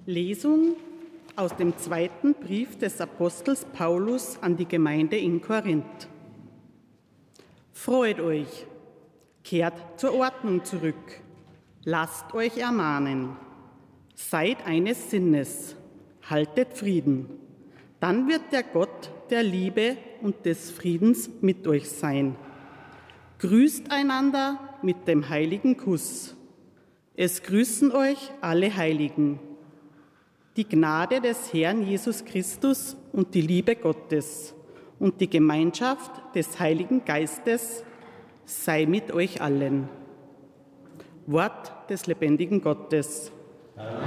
Lesung aus dem zweiten Brief des Apostels Paulus an die Gemeinde in Korinth. Freut euch, kehrt zur Ordnung zurück, lasst euch ermahnen, seid eines Sinnes, haltet Frieden. Dann wird der Gott der Liebe und des Friedens mit euch sein. Grüßt einander mit dem heiligen Kuss. Es grüßen euch alle Heiligen. Die Gnade des Herrn Jesus Christus und die Liebe Gottes und die Gemeinschaft des Heiligen Geistes sei mit euch allen. Wort des lebendigen Gottes. Amen.